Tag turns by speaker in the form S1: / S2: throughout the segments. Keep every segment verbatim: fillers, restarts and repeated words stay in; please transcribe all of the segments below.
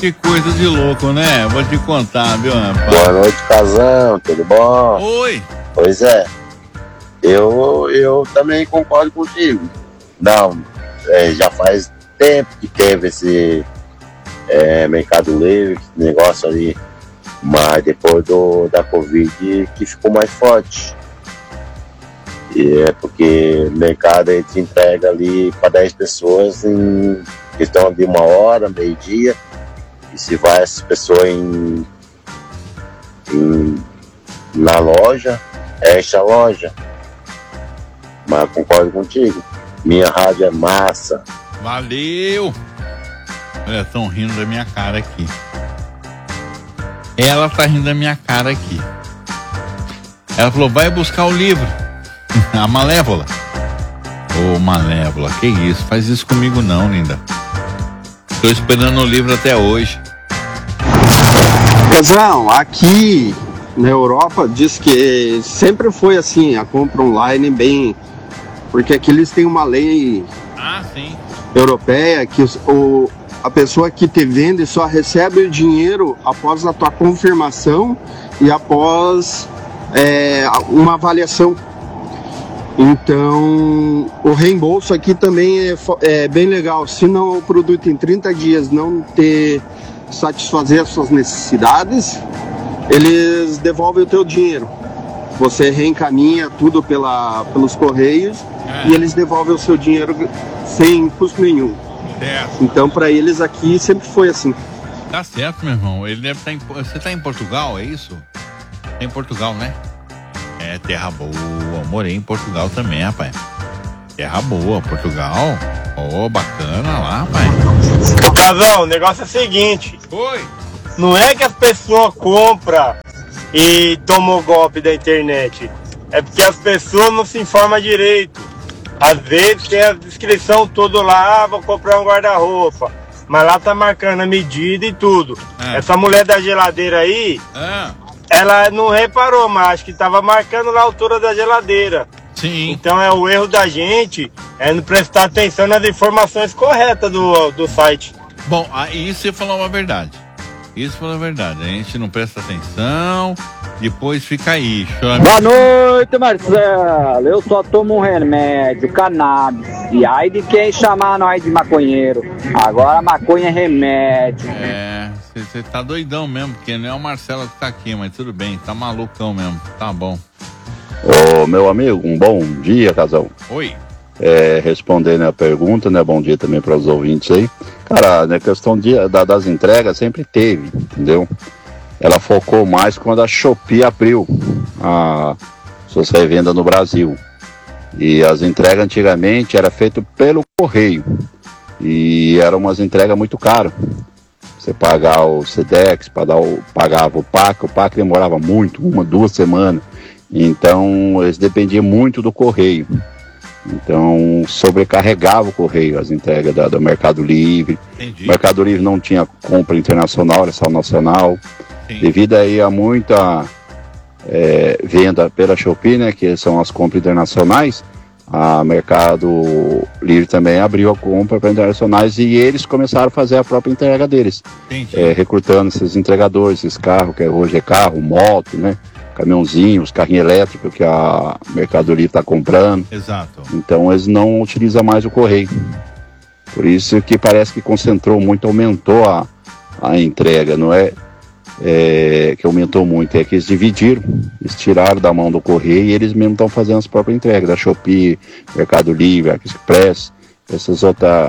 S1: Que coisa de louco, né? Vou te contar, viu, rapaz?
S2: Boa noite, Casão, tudo bom?
S1: Oi!
S2: Pois é, eu, eu também concordo contigo. Não, é, já faz tempo que teve esse é, Mercado Livre, esse negócio ali, mas depois do, da Covid que ficou mais forte. E é porque o mercado aí te entrega ali para dez pessoas em questão de uma hora, meio-dia. E se vai essa pessoa em, em, na loja, fecha a loja. Mas concordo contigo. Minha rádio é massa.
S1: Valeu! Olha, estão rindo da minha cara aqui. Ela tá rindo da minha cara aqui. Ela falou, vai buscar o livro. A Malévola. Ô, Malévola, que isso? Faz isso comigo não, linda. Tô esperando o livro até hoje.
S3: Casão, aqui na Europa diz que sempre foi assim, a compra online bem... Porque aqui eles têm uma lei
S1: ah, sim.
S3: europeia que os, o, a pessoa que te vende só recebe o dinheiro após a tua confirmação e após é, uma avaliação. Então, o reembolso aqui também é, é bem legal. Se não o produto em trinta dias não te satisfazer as suas necessidades, eles devolvem o teu dinheiro. Você reencaminha tudo pela, pelos correios é. e eles devolvem o seu dinheiro sem custo nenhum.
S1: Certo.
S3: Então, para eles aqui sempre foi assim.
S1: Tá certo, meu irmão. Ele deve estar em, você tá em Portugal, é isso? Tá em Portugal, né? É, terra boa. Morei em Portugal também, rapaz. Terra boa, Portugal. Ó, oh, bacana lá, rapaz.
S4: Ô, Casão, o negócio é o seguinte.
S1: Oi.
S4: Não é que as pessoas compram e tomam o golpe da internet. É porque as pessoas não se informam direito. Às vezes tem a descrição toda lá, ah, vou comprar um guarda-roupa. Mas lá tá marcando a medida e tudo. É. Essa mulher da geladeira aí... É. Ela não reparou, mas acho que estava marcando lá a altura da geladeira.
S1: Sim.
S4: Então é o erro da gente, é não prestar atenção nas informações corretas do, do site.
S1: Bom, aí você falou uma verdade. Isso falou a verdade. A gente não presta atenção, depois fica aí. Chora...
S5: Boa noite, Marcelo. Eu só tomo um remédio, cannabis. E aí de quem chamar nós de maconheiro. Agora maconha é remédio.
S1: É... Você tá doidão mesmo, porque não é o Marcelo que tá aqui, mas tudo bem, tá malucão mesmo, tá bom.
S2: Ô, meu amigo, um bom dia, Casão.
S1: Oi.
S2: É, respondendo a pergunta, né, bom dia também para os ouvintes aí. Cara, na questão de, da, das entregas sempre teve, entendeu? Ela focou mais quando a Shopee abriu a suas revendas no Brasil. E as entregas antigamente eram feitas pelo correio. E eram umas entregas muito caras. Você pagar o Sedex, pagar o, pagava o P A C, o P A C demorava muito, uma, duas semanas. Então, eles dependiam muito do correio. Então, sobrecarregava o correio, as entregas da, do Mercado Livre. Entendi. O Mercado Livre não tinha compra internacional, era só nacional. Sim. Devido aí a muita é, venda pela Shopee, né, que são as compras internacionais, a Mercado Livre também abriu a compra para internacionais e eles começaram a fazer a própria entrega deles, é, recrutando esses entregadores, esses carros, que hoje é carro, moto, né, caminhãozinho, os carrinhos elétricos que a Mercado Livre está comprando.
S1: Exato.
S2: Então eles não utilizam mais o correio. Por isso que parece que concentrou muito, aumentou a, a entrega, não é? É, que aumentou muito, é que eles dividiram, eles tiraram da mão do correio e eles mesmo estão fazendo as próprias entregas, da Shopee, Mercado Livre, Express, essas outras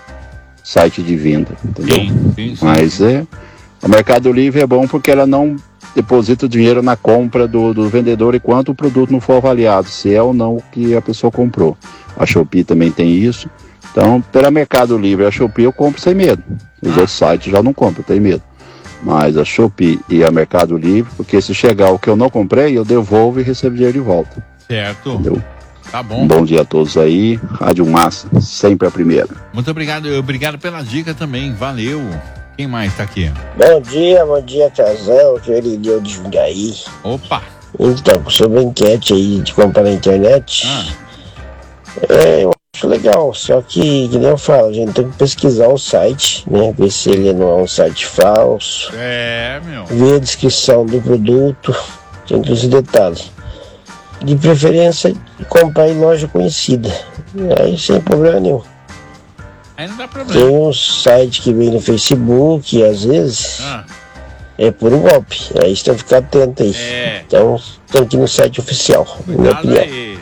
S2: sites de venda, entendeu?
S1: Sim, sim, sim.
S2: Mas é, o Mercado Livre é bom porque ela não deposita o dinheiro na compra do, do vendedor enquanto o produto não for avaliado, se é ou não o que a pessoa comprou. A Shopee também tem isso. Então, pela Mercado Livre e a Shopee eu compro sem medo. Os ah. outros sites já não compro, eu tenho medo. Mas a Shopee e a Mercado Livre, porque se chegar o que eu não comprei, eu devolvo e recebo dinheiro de volta.
S1: Certo.
S2: Entendeu?
S1: Tá bom.
S2: Um bom dia a todos aí. Rádio Massa, sempre a primeira.
S1: Muito obrigado, obrigado pela dica também, valeu. Quem mais tá aqui?
S6: Bom dia, bom dia, Casal, que ele deu de Jundiaí.
S1: Opa!
S6: Então, sobre a enquete aí de comprar na internet,
S1: ah.
S6: é, eu Acho legal, só que, que nem eu falo, a gente tem que pesquisar o site, né? Ver se ele não é um site falso.
S1: É, meu.
S6: Ver a descrição do produto, tem todos os detalhes. De preferência, comprar em loja conhecida. Aí sem problema nenhum.
S1: Aí não dá problema.
S6: Tem um site que vem no Facebook, e às vezes
S1: Ah.
S6: é puro golpe. Aí você tem que ficar atento aí.
S1: É.
S6: Então tem que ir no site oficial, na minha
S1: Cuidado
S6: opinião.
S1: aí.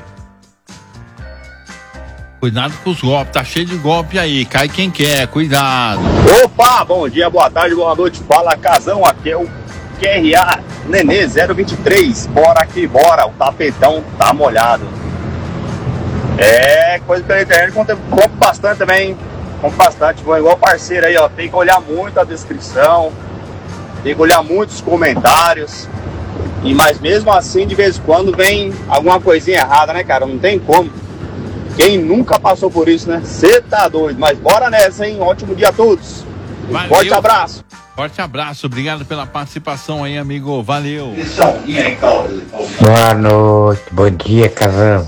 S1: Cuidado com os golpes, tá cheio de golpe aí, cai quem quer, cuidado.
S7: Opa, bom dia, boa tarde, boa noite. Fala, Casão, aqui é o Q R A Nenê zero vinte e três. Bora que bora, o tapetão tá molhado. É, coisa pela internet, compro bastante também, compro bastante, vou igual parceiro aí, ó, tem que olhar muito a descrição, tem que olhar muito os comentários, e mas mesmo assim, de vez em quando vem alguma coisinha errada, né, cara, não tem como. Quem nunca passou por isso, né? Cê tá doido, mas bora nessa, hein? Ótimo dia a todos. Um
S1: Valeu.
S7: forte abraço.
S1: Forte abraço, obrigado pela participação aí, amigo, valeu.
S8: Boa noite, bom dia, Casão.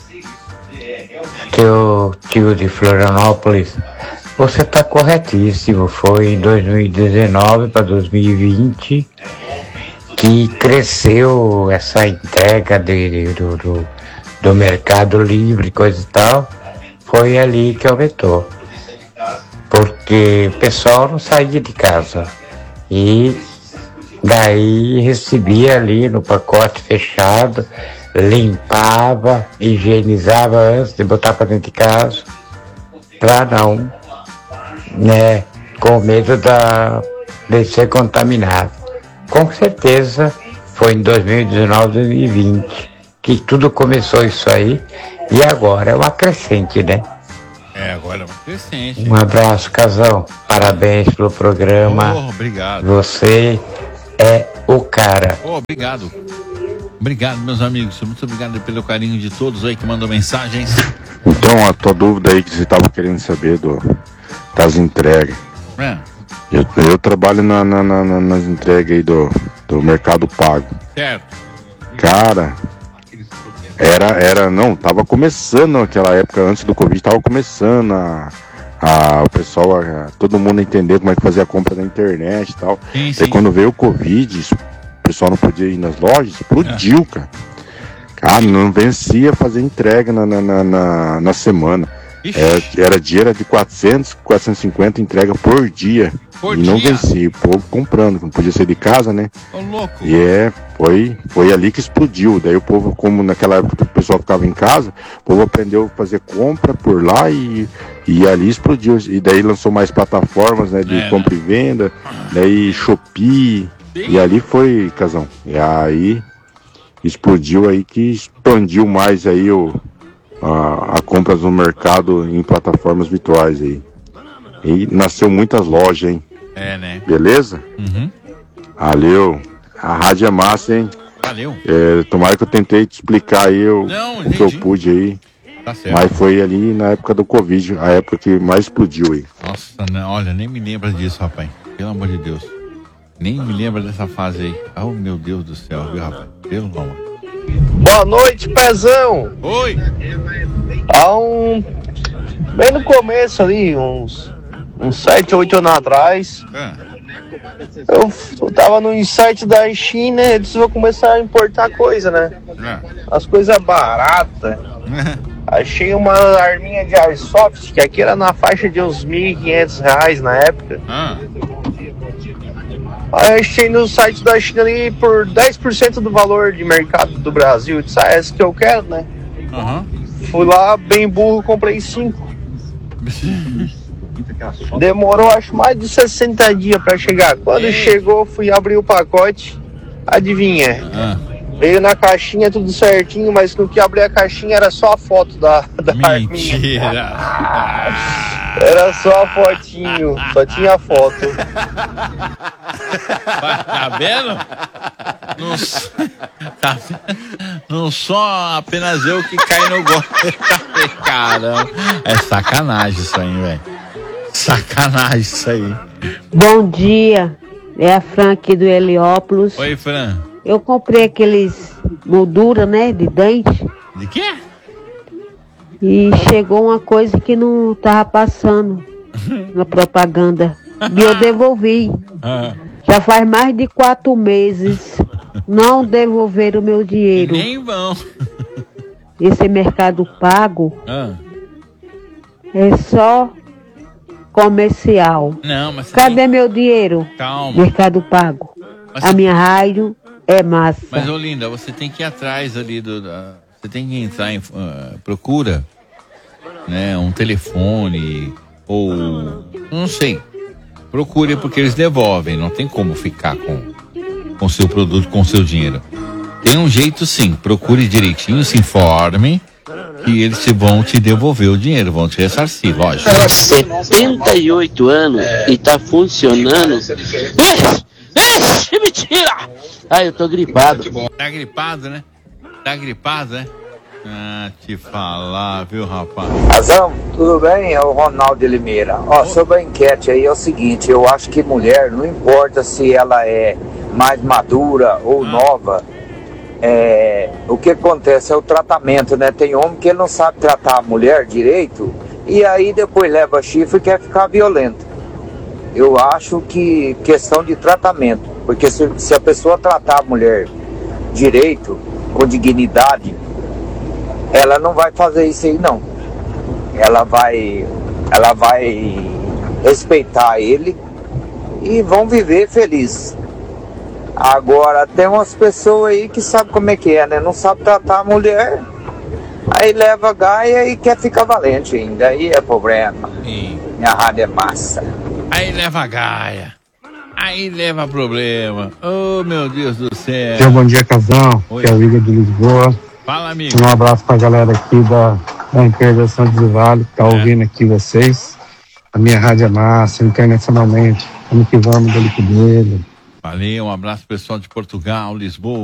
S8: Aqui é o tio de Florianópolis. Você está corretíssimo, foi em dois mil e dezenove para dois mil e vinte que cresceu essa entrega de, do, do, do Mercado Livre, coisa e tal. Foi ali que aumentou, porque o pessoal não saía de casa e daí recebia ali no pacote fechado, limpava, higienizava antes de botar para dentro de casa, para não, né, com medo da, de ser contaminado. Com certeza foi em dois mil e dezenove, dois mil e vinte que tudo começou isso aí, e agora é uma crescente, né?
S1: É, agora é uma crescente.
S8: Um abraço, Casão. Parabéns pelo programa.
S1: Oh, obrigado.
S8: Você é o cara.
S1: Oh, obrigado. Obrigado, meus amigos. Muito obrigado pelo carinho de todos aí que mandam mensagens.
S2: Então, a tua dúvida aí que você estava querendo saber do, das entregas.
S1: É.
S2: Eu, eu trabalho na, na, na, nas entregas aí do, do Mercado Pago.
S1: Certo.
S2: Cara, era, era, não, tava começando naquela época, antes do Covid, tava começando a, a, o pessoal, a, todo mundo entender como é que fazia a compra na internet e tal.
S1: Sim,
S2: Daí
S1: sim.
S2: quando veio o Covid, isso, o pessoal não podia ir nas lojas, explodiu,
S1: É.
S2: cara. Cara, não vencia fazer entrega na, na, na, na, na semana.
S1: Ixi.
S2: Era, era dia era de quatrocentos, quatrocentos e cinquenta entrega por dia.
S1: Por
S2: e não
S1: dia?
S2: vencia, o povo comprando, não podia sair de casa, né?
S1: Ô, louco.
S2: E é, foi, foi ali que explodiu. Daí o povo, como naquela época o pessoal ficava em casa, o povo aprendeu a fazer compra por lá e, e ali explodiu. E daí lançou mais plataformas, né, de
S1: É,
S2: compra
S1: né?
S2: e venda, daí Shopee,
S1: Sim.
S2: e ali foi, Casão. E aí explodiu aí que expandiu mais aí o, a, a compras no mercado em plataformas virtuais aí. E nasceu muitas lojas, hein?
S1: É, né?
S2: Beleza?
S1: Uhum.
S2: Valeu. A rádio é massa, hein?
S1: Valeu.
S2: É, tomara que eu tentei te explicar aí o,
S1: Não,
S2: o que eu
S1: entendi.
S2: pude aí.
S1: Tá certo.
S2: Mas foi ali na época do Covid, a época que mais explodiu aí.
S1: Nossa, não, olha, nem me lembra disso, rapaz. Pelo amor de Deus. Nem me lembra dessa fase aí. Oh, meu Deus do céu, viu, rapaz? Pelo amor.
S9: Boa noite, Pezão.
S1: Oi!
S9: Há um. Bem no começo ali, uns. Uns sete, oito anos atrás,
S1: Ah,
S9: eu, eu tava no site da China e eles vão começar a importar coisa, né?
S1: ah.
S9: As coisas baratas. Achei uma arminha de Airsoft, que aqui era na faixa de uns mil e quinhentos reais na época.
S1: Ah,
S9: Aí achei no site da China ali por dez por cento do valor de mercado do Brasil. Eu disse, ah, essa que eu quero, né?
S1: aham.
S9: Fui lá, bem burro, comprei cinco. Demorou acho mais de sessenta dias pra chegar. Quando
S1: Ei.
S9: chegou, fui abrir o pacote. Adivinha?
S1: Ah,
S9: Veio na caixinha tudo certinho, mas no que abri a caixinha era só a foto da, da arminha.
S1: mentira. Ah,
S9: Era só a fotinho, só tinha a foto.
S1: tá vendo? Não, s- tá vendo? Não só apenas eu que caí no golpe. Caramba. É sacanagem isso aí, velho. Sacanagem isso aí.
S10: Bom dia, é a Fran aqui do Heliópolis.
S1: Oi, Fran.
S10: Eu comprei aqueles moldura, né, de dente,
S1: De quê?
S10: E chegou uma coisa que não tava passando na propaganda. E eu devolvi.
S1: Ah.
S10: Já faz mais de quatro meses. Não devolveram o meu dinheiro.
S1: Nem vão.
S10: Esse Mercado Pago
S1: Ah.
S10: é só comercial.
S1: Não, mas você
S10: Cadê
S1: tem...
S10: meu dinheiro?
S1: Calma.
S10: Mercado Pago.
S1: Mas
S10: A
S1: você-
S10: minha rádio é massa.
S1: Mas, ô Linda, você tem que ir atrás ali do... da- Você tem que entrar em... ah, procura, né, um telefone ou... Não sei. Procure porque eles devolvem. Não tem como ficar com com seu produto, com seu dinheiro. Tem um jeito sim. Procure direitinho, se informe e eles te vão te devolver o dinheiro, vão te ressarcir, lógico.
S11: setenta e oito anos e tá funcionando. Ixi, ixi, mentira! Ai, eu tô gripado.
S1: Tá gripado, né? Tá gripado, né? Ah, te falar, viu, rapaz?
S12: Razão, tudo bem? É o Ronaldo de Limeira. Ó, sobre a enquete aí é o seguinte, eu acho que mulher, não importa se ela é mais madura ou nova, é, o que acontece é o tratamento, né? Tem homem que não sabe tratar a mulher direito e aí depois leva chifre e quer ficar violento. Eu acho que questão de tratamento, porque se, se a pessoa tratar a mulher direito, com dignidade, ela não vai fazer isso aí não. Ela vai, ela vai respeitar ele e vão viver felizes. Agora tem umas pessoas aí que sabem como é que é, né? Não sabe tratar a mulher, aí leva a gaia e quer ficar valente ainda. Aí é problema.
S1: Sim.
S12: Minha rádio é massa.
S1: Aí leva a gaia. Aí leva problema. Oh, meu Deus do céu.
S13: Seu bom dia, Casão.
S1: Oi.
S13: Que é o Igor de Lisboa.
S1: Fala, amigo.
S13: Um abraço pra galera aqui da, da Intervenção do Vale, que tá ouvindo aqui vocês. A minha rádio é massa, internacionalmente. Vamos que vamos, dele que dele.
S1: Valeu, um abraço pessoal de Portugal, Lisboa.